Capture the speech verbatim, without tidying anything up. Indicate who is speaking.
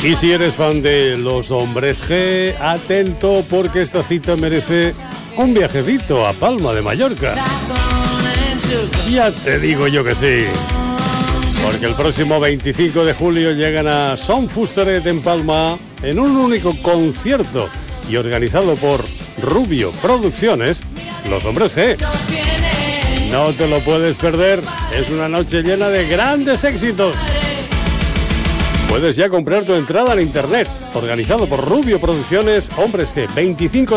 Speaker 1: Y si eres fan de los Hombres G, atento porque esta cita merece un viajecito a Palma de Mallorca. Ya te digo yo que sí. Porque el próximo veinticinco de julio llegan a Son Fusteret en Palma en un único concierto y organizado por Rubio Producciones, Los Hombres G. No te lo puedes perder, es una noche llena de grandes éxitos. Puedes ya comprar tu entrada en internet, organizado por Rubio Producciones, Hombres G, veinticinco